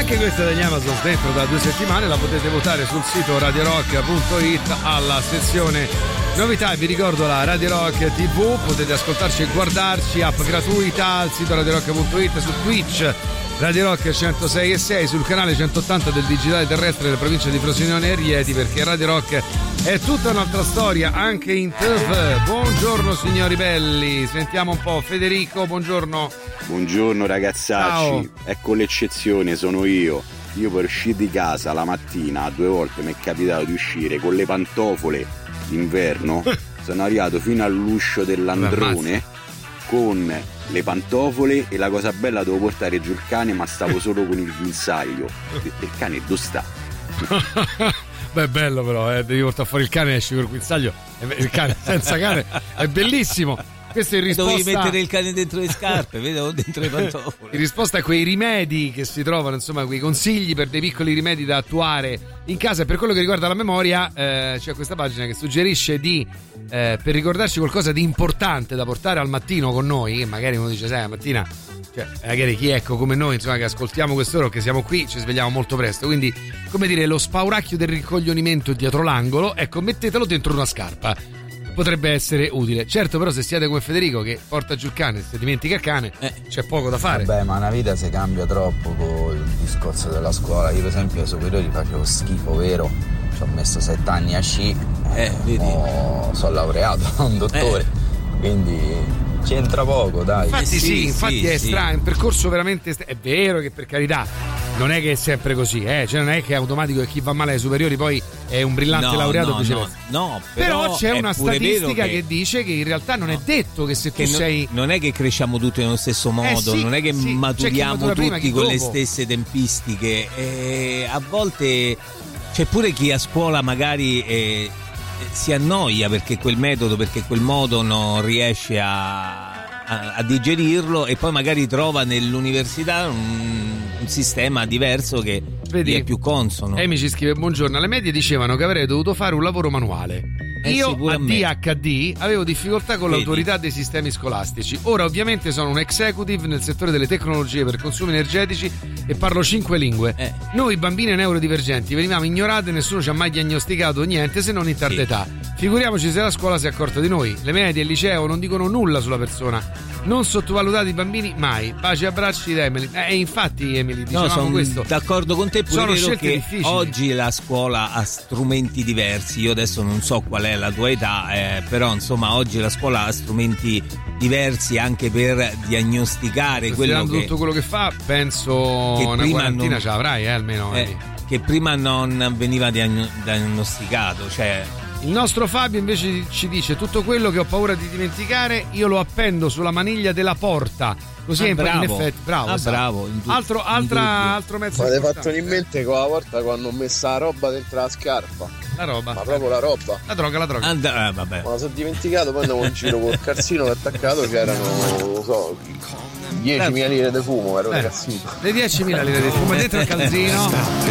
Anche questa degli Amazon dentro da 2 settimane, la potete votare sul sito radiorock.it alla sezione novità. E vi ricordo la Radio Rock TV, potete ascoltarci e guardarci, app gratuita al sito radiorock.it, su Twitch Radio Rock 106.6, sul canale 180 del digitale terrestre della provincia di Frosinone e Rieti, perché Radio Rock è tutta un'altra storia anche in TV. Buongiorno signori belli, sentiamo un po'. Federico, buongiorno. Buongiorno ragazzacci. Ciao. Ecco l'eccezione, sono io per uscire di casa la mattina 2 volte mi è capitato di uscire con le pantofole d'inverno. Sono arrivato fino all'uscio dell'androne con le pantofole, e la cosa bella, dovevo portare giù il cane ma stavo solo con il guinzaglio. Il cane dove sta? Beh, bello però, devi portare fuori il cane e esci col guinzaglio. Il cane senza cane è bellissimo. Questo è in risposta. Dovevi mettere il cane dentro le scarpe, vedo, dentro le pantofole. In risposta a quei rimedi che si trovano, insomma, quei consigli per dei piccoli rimedi da attuare in casa. E per quello che riguarda la memoria, c'è questa pagina che suggerisce per ricordarci qualcosa di importante da portare al mattino con noi, che magari uno dice, sai, la mattina, cioè, magari chi ecco come noi, insomma, che ascoltiamo quest'ora, che siamo qui, ci svegliamo molto presto, quindi, come dire, lo spauracchio del ricoglionimento dietro l'angolo, ecco, mettetelo dentro una scarpa. Potrebbe essere utile. Certo, però se siete come Federico che porta giù il cane, se dimentica il cane, c'è poco da fare. Beh, ma una vita si cambia troppo con il discorso della scuola. Io per esempio ai superiori facevo schifo, vero? Ci ho messo 7 anni a sci, sono laureato, un dottore, quindi c'entra poco, dai. Infatti è strano, è un percorso veramente è vero che, per carità, non è che è sempre così, cioè non è che è automatico che chi va male ai superiori poi è un brillante laureato, no, però c'è una statistica che dice che in realtà non è detto che se tu sei, non è che cresciamo tutti nello stesso modo, non è che maturiamo tutti con le stesse tempistiche, a volte c'è pure chi a scuola magari si annoia perché quel modo non riesce a digerirlo, e poi magari trova nell'università un sistema diverso che gli è più consono. Amy ci scrive: buongiorno, alle medie dicevano che avrei dovuto fare un lavoro manuale. Io ADHD avevo difficoltà con l'autorità dei sistemi scolastici. Ora ovviamente sono un executive nel settore delle tecnologie per consumi energetici e parlo 5 lingue. Noi bambine neurodivergenti venivamo ignorate e nessuno ci ha mai diagnosticato niente se non in tarda età. Figuriamoci se la scuola si è accorta di noi. Le medie e il liceo non dicono nulla sulla persona. Non sottovalutate i bambini mai. Baci e abbracci da Emily. Infatti Emily, dicevamo sono questo. D'accordo con te, pure sono che difficili. Oggi la scuola ha strumenti diversi. Io adesso non so qual è la tua età, però insomma oggi la scuola ha strumenti diversi anche per diagnosticare tutto quello che fa. Penso che una quarantina ce l'avrai almeno. Che prima non veniva diagnosticato, cioè. Il nostro Fabio invece ci dice: tutto quello che ho paura di dimenticare io lo appendo sulla maniglia della porta, così in effetti bravo. Altro mezzo. Mi avete fatto in mente con la volta quando ho messo la roba dentro la scarpa. La roba? Ma proprio la roba. La droga. Vabbè. Ma la sono dimenticato, poi andavo in giro col calzino che attaccato, c'erano, non so, 10.000 lire di fumo, ero ragazzino. Le 10.000 lire di fumo dentro il calzino.